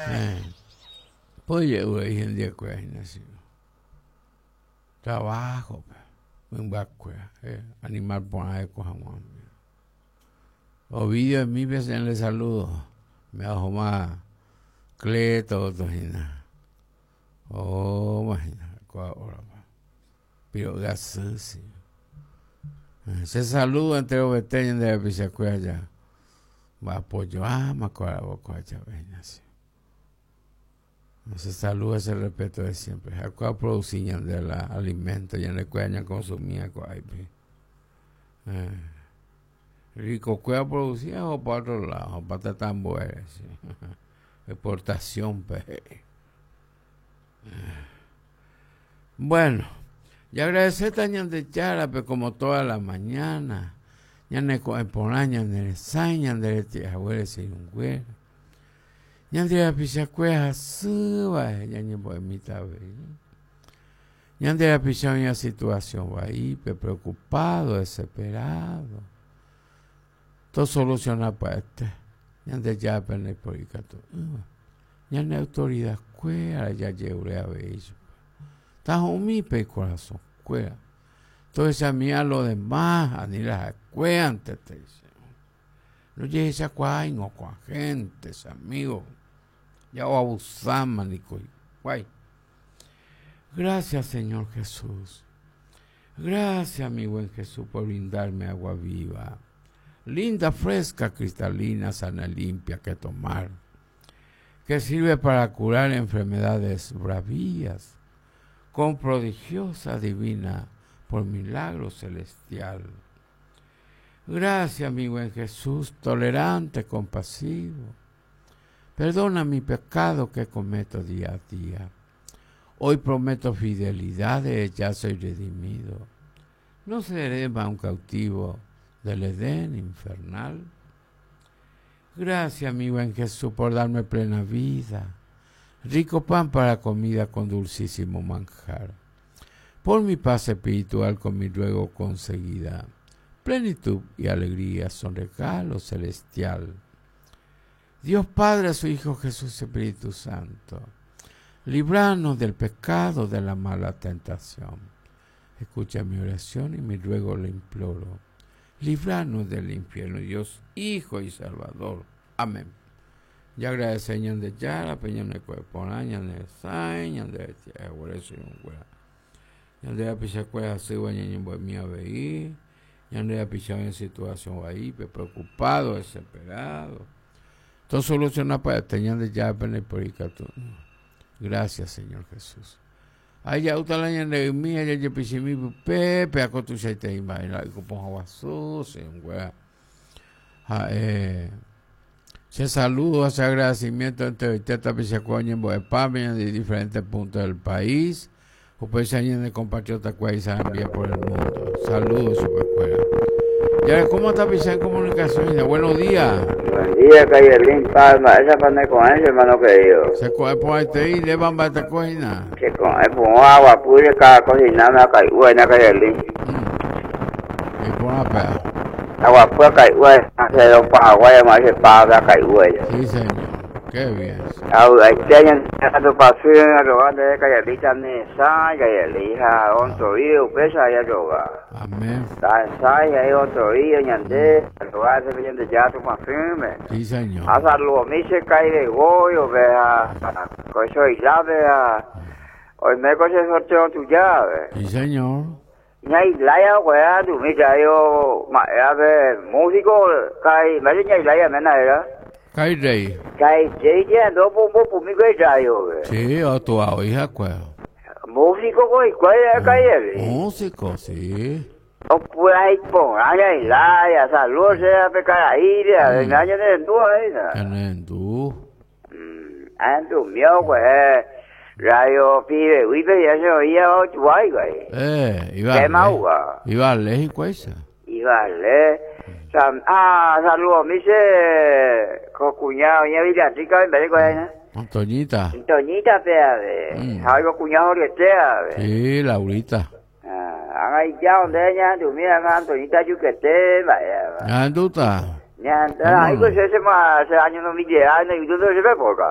Pues yo ahí en día que hay nacido. Trabajo, un vaco, animal por ahí cojamos. Ovidio en mi vez en el saludo. Me hago más cleto, tojina. Oh, imagina, ahora. Pero gasó, sí. Se saluda entre los veteños de la Pichacuea allá. Va apoyo, me acuerdo con ella, así. Se saluda ese respeto de siempre. Acá producían de la alimento, ya no cueña consumía cuál. Rico cueva producía o para otro lado, para estar tan buena. Sí. Exportación, Bueno, y agradecer también de Chara, pero como toda la mañana. Ya no hay por año, no hay saña, no hay abuela, si un güey. Ya no hay pichacueja, suba, ya no hay bohemita, ya no hay pichacueja en una situación, ahí, preocupado, desesperado. Todo solucionado para este. Ya no hay ya pene por el cato. Ya no hay autoridad, cuera, ya lleve a ver eso. Está un mi pe corazón, cuera. Entonces a mí a lo demás, a ni las cuentas, te dice. No llegues a cuay, no con agentes, amigos. Ya o abusamos, ni guay. Gracias, Señor Jesús. Gracias, mi buen Jesús, por brindarme agua viva. Linda, fresca, cristalina, sana, limpia que tomar. Que sirve para curar enfermedades bravías. Con prodigiosa, divina, por milagro celestial. Gracias, mi buen Jesús, tolerante, compasivo. Perdona mi pecado que cometo día a día. Hoy prometo fidelidad, ya soy redimido. No seré más un cautivo del Edén infernal. Gracias, mi buen Jesús, por darme plena vida. Rico pan para comida con dulcísimo manjar. Por mi paz espiritual con mi ruego conseguida. Plenitud y alegría son regalo celestial. Dios Padre, a su Hijo Jesús Espíritu Santo, líbranos del pecado, de la mala tentación. Escucha mi oración y mi ruego le imploro. Líbranos del infierno, Dios Hijo y Salvador. Amén. Ya agradecemos de Yara, peña de Cuerporaña, de Saña, de Aguareso y Ungüera. Yandera Pichacueja, Siwa, Ñañimbo, Mía, Veí. Yandera Pichao en situación ahí, preocupado, desesperado. Todo solucionado para tener de ya en el pericato. Gracias, Señor Jesús. Ay, ya usted la ñande mía, ya pichimi, pepe, a cotu se te imagina, y con agua sucia, Ungüera. Se saludo, hace agradecimiento entre Teta Pichacueña en de diferentes puntos del país. Pues años de compatriotas que se envía por el mundo. Saludos, Supercuera. Ya, ¿cómo está Pichá en comunicación? Buenos días. Buen día, Cayelín Palma. Esa pone con ese hermano querido. Se coge por ahí, le van a esta cocina. Se coge por agua, pura, cada cocinando a Cayuena, Cayelín. Y por la pea. Agua pura, Cayuena. Se lo Paraguay, más se paga Cayuena. Sí, señor. Qué bien. Ahora, este año, tu pasión, a robar de Cayelín, también, Cayelín, a otro día, pesa y a robar. Amén. Sai, ahí otro día, ñandé, a robar de bien de ya tu pasión, Sí, señor. a salud, mi se cae de goyo, vea, coso y vea, hoy me coge sorteo tu llave. Sí, señor. Nhai laya, wea, tu mi chayo, a ver, músico, cae, me dice nhai laya, me nada. Cae rey. Cae, ya, no, mi que chayo, Sí, o tu hija, cuero. músico, ¿cuál es cae? Músico, sí. O pues ahí, pon, nhai laya, salud, sea pecar ahí, de año de tu ahí, En tú. Andu, mío, wea. Radio pibe, wipe ya se oía ocho guay, güey. Iba ¿Qué más, güey? Iba a leer esa. Y vale. Saludos, me dice, cuñado, ya vi la chica, me dijo, Antoñita. Antoñita, pea, algo cuñado que sea, Sí, Laurita. Ahí ya, donde ella, tú mira, Antoñita, yo que te, vaya. ¿Anduta? Ya, ahí pues ese más, ese año no me llega, y tú no se ve por acá.